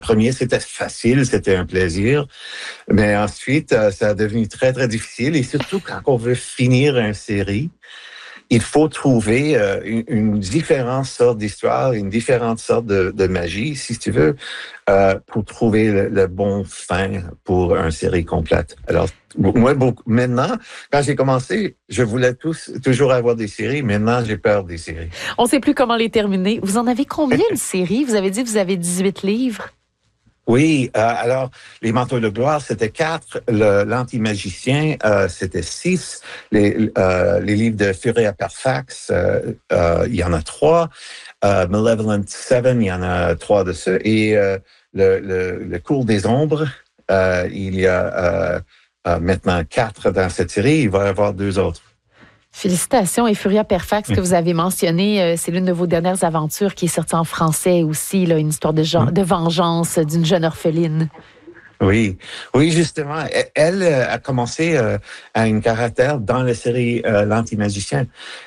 premier, c'était facile, c'était un plaisir. Mais ensuite, ça a devenu très, très difficile. Et surtout, quand on veut finir une série, il faut trouver une différente sorte d'histoire, une différente sorte de magie, si tu veux, pour trouver le bon fin pour une série complète. Alors, moi, maintenant, quand j'ai commencé, je voulais toujours avoir des séries. Maintenant, j'ai peur des séries. On ne sait plus comment les terminer. Vous en avez combien de séries? Vous avez dit que vous avez 18 livres. Oui, alors, les manteaux de gloire, c'était 4. L'anti-magicien, c'était 6. Les livres de Furia Perfax, il y en a 3. Malevolent Seven, il y en a 3 de ceux. Et le cours des ombres, il y a maintenant 4 dans cette série. Il va y avoir 2 autres. Félicitations. Et Furia Perfax, que vous avez mentionné, c'est l'une de vos dernières aventures qui est sortie en français aussi, là, une histoire de vengeance d'une jeune orpheline. Oui, justement. Elle a commencé à un caractère dans la série L'Anti-Magicien.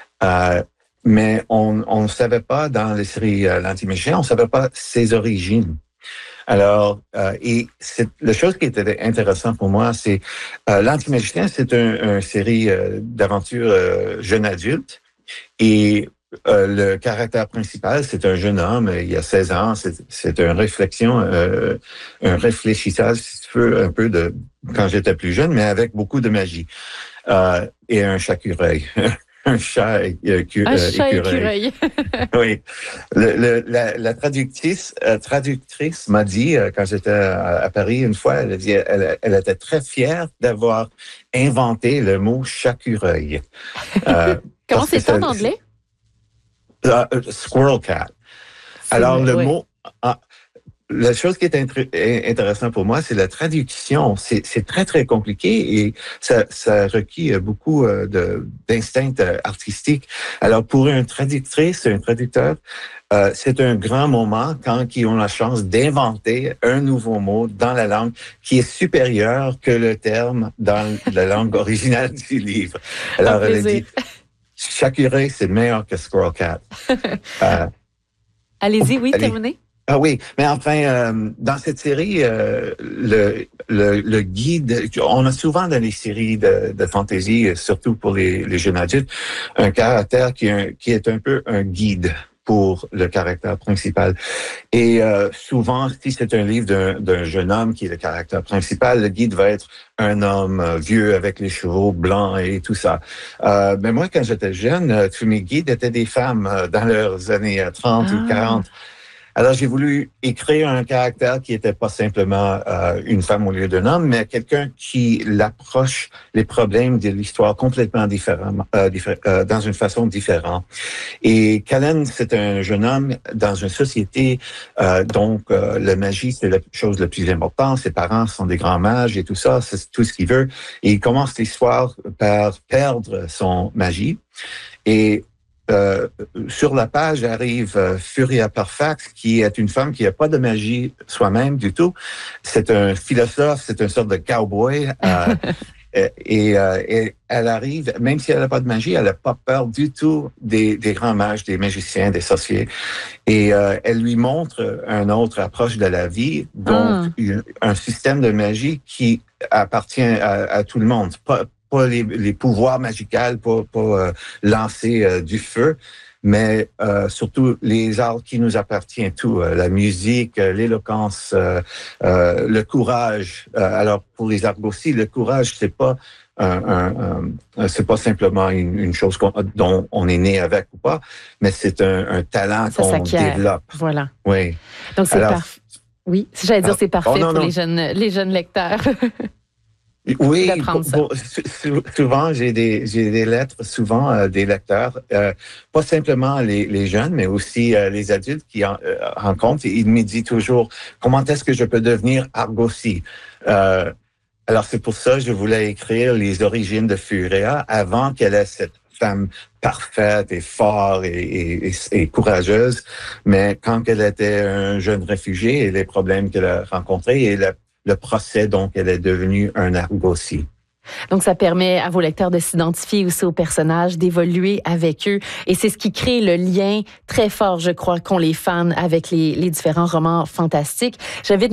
Mais on ne savait pas dans la série L'Anti-Magicien, on ne savait pas ses origines. Alors, et la chose qui était intéressante pour moi, c'est L'Anti-Magicien, c'est une série d'aventures jeune adulte. Et le caractère principal, c'est un jeune homme, il a 16 ans. C'est une réflexion, un réfléchissage, si tu veux, un peu de quand j'étais plus jeune, mais avec beaucoup de magie. Et un chat-écureuil. Un chat écureuil. Oui. La traductrice m'a dit, quand j'étais à Paris une fois, elle a dit, elle était très fière d'avoir inventé le mot chat-écureuil. Comment c'est en anglais? Squirrel cat. Alors, le mot... La chose qui est intéressante pour moi, c'est la traduction. C'est très, très compliqué et ça requiert beaucoup d'instinct artistique. Alors, pour une traductrice, un traducteur, c'est un grand moment quand ils ont la chance d'inventer un nouveau mot dans la langue qui est supérieur que le terme dans la langue originale du livre. Alors, elle a dit, chat-écureuil, c'est meilleur que Squirrel Cat. Allez-y, oui, terminez. Ah oui, mais enfin, dans cette série, le guide, on a souvent dans les séries de fantasy, surtout pour les jeunes adultes, un caractère qui est un peu un guide pour le caractère principal. Et souvent, si c'est un livre d'un jeune homme qui est le caractère principal, le guide va être un homme vieux avec les cheveux blancs et tout ça. Mais moi, quand j'étais jeune, tous mes guides étaient des femmes dans leurs années 30 ou 40. Alors, j'ai voulu écrire un caractère qui n'était pas simplement une femme au lieu d'un homme, mais quelqu'un qui l'approche les problèmes de l'histoire complètement différemment, dans une façon différente. Et Callan, c'est un jeune homme dans une société, donc la magie, c'est la chose la plus importante. Ses parents sont des grands mages et tout ça, c'est tout ce qu'il veut. Et il commence l'histoire par perdre son magie. Et sur la page arrive Furia Perfax, qui est une femme qui n'a pas de magie soi-même du tout. C'est un philosophe, c'est une sorte de cowboy. Et elle arrive, même si elle n'a pas de magie, elle n'a pas peur du tout des grands mages, des magiciens, des sorciers. Et elle lui montre une autre approche de la vie, donc un système de magie qui appartient à tout le monde. Pas les pouvoirs magicals, pas lancer du feu, mais surtout les arts qui nous appartiennent, tout, la musique, l'éloquence, le courage. Alors pour les Argosy, le courage, c'est pas c'est pas simplement une chose dont on est né avec ou pas, mais c'est un talent qu'on développe. Voilà. Oui. Donc c'est parfait. Oui, j'allais dire c'est parfait pour les jeunes lecteurs. Oui, souvent j'ai des lettres, souvent des lecteurs, pas simplement les jeunes, mais aussi les adultes qui rencontrent. Ils me disent toujours comment est-ce que je peux devenir Argosy. Alors c'est pour ça que je voulais écrire les origines de Furia avant qu'elle ait cette femme parfaite et forte et courageuse, mais quand elle était un jeune réfugié et les problèmes qu'elle a rencontrés et le procès, donc, elle est devenue un Argosy. Donc, ça permet à vos lecteurs de s'identifier aussi aux personnages, d'évoluer avec eux. Et c'est ce qui crée le lien très fort, je crois, qu'ont les fans avec les différents romans fantastiques. J'invite